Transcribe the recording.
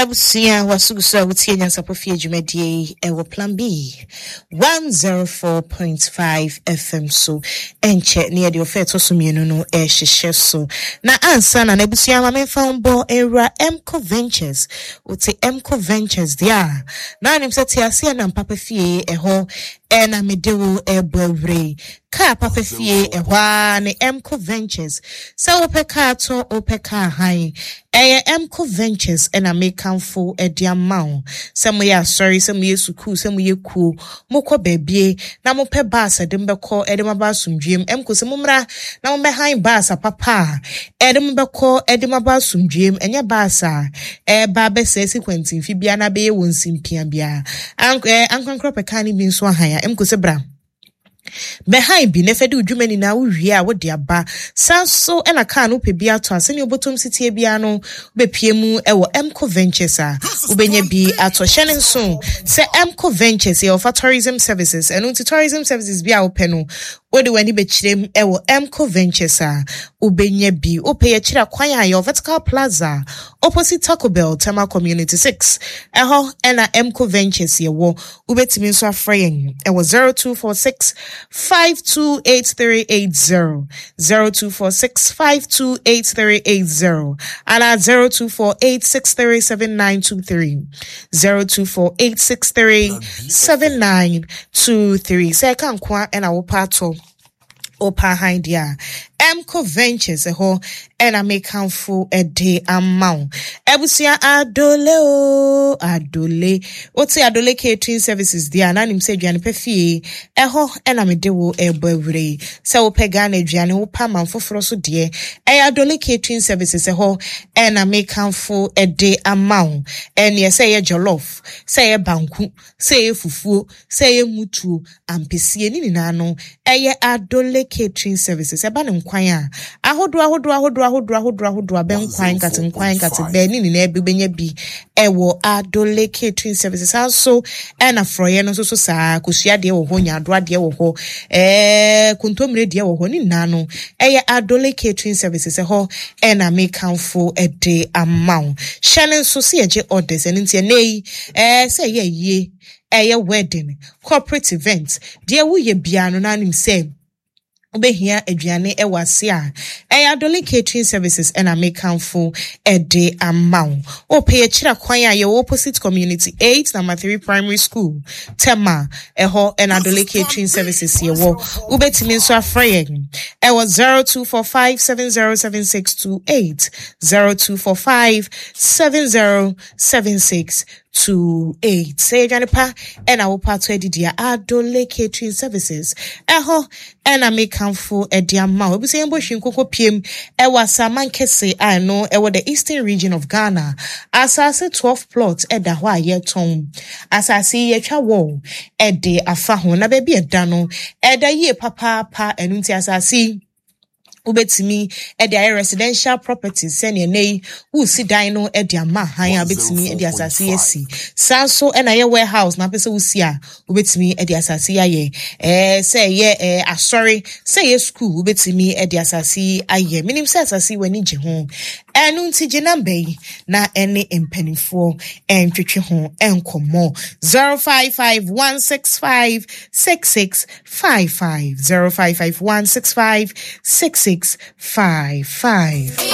Ebusia wasugusa wutie nyansapofie dwumadie ewo plan B 104.5 FM so enche ne de ofeto so mienu no ehhehye so na ansa na ebusia ma memfa mbo era Emco Ventures uti Emco Ventures dia na nim se tiase na mpapa fie eho ena medewo ebwre ka papa fie ehwa ne Emco Ventures sa opeka to opeka han Emco Ventures ena mekanfo ediamao samoya sorry samoye suku samoye ku mokọ babie na mope basa dembekọ edemabasumdwem Emco semumra na mo behind basa papa edembekọ edemabasumdwem enya basa ba bese sequence fibia na be wonsimpia bia ankankro peka ni bi nso ahan Emco sebra behind bi nefede udwumani na uwie a wode aba sanso ena ka no pebia to asene obotom sitie bia no bepiemu ewo Emco Ventures a ubenya bi atohye ne nso se Emco Ventures ye of tourism services eno tourism services bia openo wode wani bechirem ewo Emco Ventures a ubenya bi opeye chira kwan a yo vertical plaza opposite Taco Bell Tema Community 6 eho ena Emco Ventures ye wo ubetimi nso afreyen ewo 0246 528380 0246 528380 and at 0248637923 0248637923 say kan kwa ena wo pato opa hindia Emco Ventures eho ena mekanfo ede amount ebusia adole oti adole catering services dia na nim se aduane pefie eho ena medewo ebawre se wo pega na aduane wo pa manfoforo so de adole catering services eho ena mekanfo ede amount ene se ye jollof se ye banku se ye fufuo se ye mutuo ampesie ni nina no adole catering services eba ne nkwan a ahodo ben kwan kate be ni na ebenya bi ewo adole catering services also ena froye no so saa kosua de wo ho nyado ade wo ho kontomre de wo ho ni na no adole catering services ho ena mekanfo ede amount shane so se eje orders enti nei say ye wedding corporate events de wo ye bia no na nim say obehia aduane ewase a adole catering services ena mekanfo ede amount opeye chira kwan a ye opposite community 8 number 3 primary school Tema eho adole catering services ye wo ubetimi nso afreyen 0245707628 0245707628 say janipa ena wo pato edidia adole catering services eho ena mekanfo ediama obi say mbo hwinkoko piem ewa samankese ano ewo the eastern region of Ghana asase 12 plots eda ho ayeton asase yetwa wo ede afa ho na ba bi eda no eda ye papa enunti asase ubetimi ede residential properties sene nei usi dan no ede ama han abetimi ede asase yesi sanso ena ye warehouse na pese usi a ubetimi ede asase aye say ye asori say ye school ubetimi ede asase aye minim say asase wani je ho enu nti je number na ene empanifo entwetwe ho enkomo 0551656655 0551656655